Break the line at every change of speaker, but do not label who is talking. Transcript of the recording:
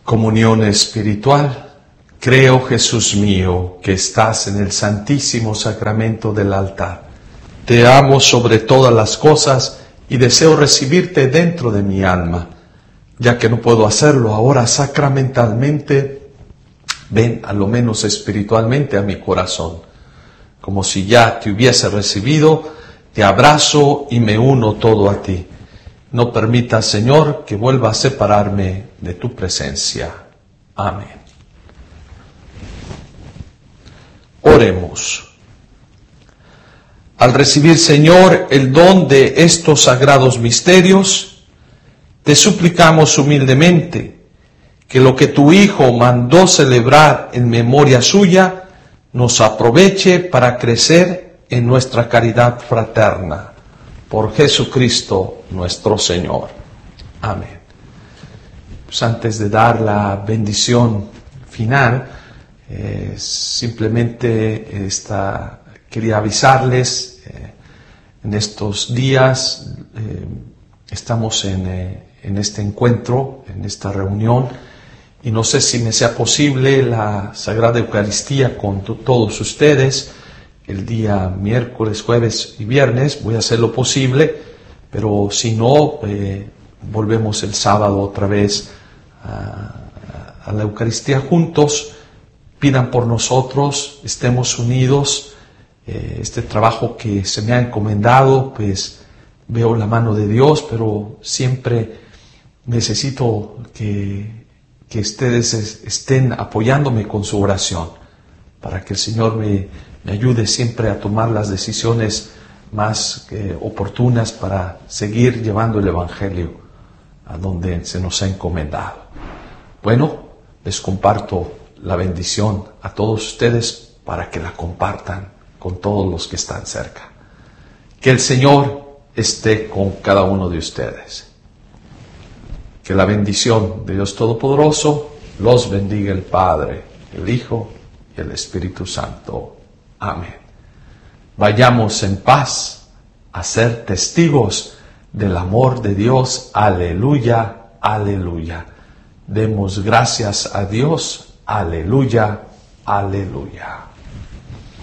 Comunión espiritual. Creo, Jesús mío, que estás en el santísimo sacramento del altar. Te amo sobre todas las cosas y deseo recibirte dentro de mi alma. Ya que no puedo hacerlo ahora sacramentalmente, ven a lo menos espiritualmente a mi corazón. Como si ya te hubiese recibido, te abrazo y me uno todo a ti. No permitas, Señor, que vuelva a separarme de tu presencia. Amén. Oremos. Al recibir, Señor, el don de estos sagrados misterios, te suplicamos humildemente que lo que tu Hijo mandó celebrar en memoria suya nos aproveche para crecer en nuestra caridad fraterna. Por Jesucristo nuestro Señor. Amén. Pues antes de dar la bendición final, simplemente quería avisarles, en estos días estamos en este encuentro, en esta reunión, y no sé si me sea posible la Sagrada Eucaristía con todos ustedes el día miércoles, jueves y viernes. Voy a hacer lo posible, pero si no, volvemos el sábado otra vez a la Eucaristía juntos. Pidan por nosotros, estemos unidos. Este trabajo que se me ha encomendado, pues veo la mano de Dios, pero siempre necesito que ustedes estén apoyándome con su oración, para que el Señor me ayude siempre a tomar las decisiones más oportunas para seguir llevando el Evangelio a donde se nos ha encomendado. Bueno, les comparto la bendición a todos ustedes para que la compartan con todos los que están cerca. Que el Señor esté con cada uno de ustedes. Que la bendición de Dios Todopoderoso los bendiga el Padre, el Hijo y el Espíritu Santo. Amén. Vayamos en paz a ser testigos del amor de Dios. Aleluya, aleluya. Demos gracias a Dios. Aleluya, aleluya.